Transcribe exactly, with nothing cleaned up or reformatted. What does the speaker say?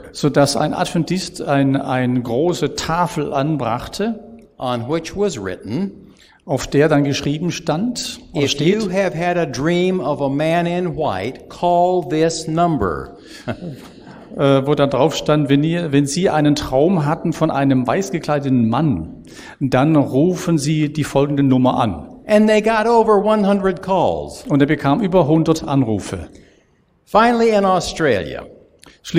sodass ein Adventist ein, eine große Tafel anbrachte, on which was written, auf der dann geschrieben stand, oder if you steht, have had a dream of a man in white, call this number. äh, wo dann drauf stand, wenn, ihr, wenn Sie einen Traum hatten von einem weiß gekleideten Mann, dann rufen Sie die folgende Nummer an. And they got over one hundred calls. Und er bekam über hundert Anrufe. Finally, in Australia,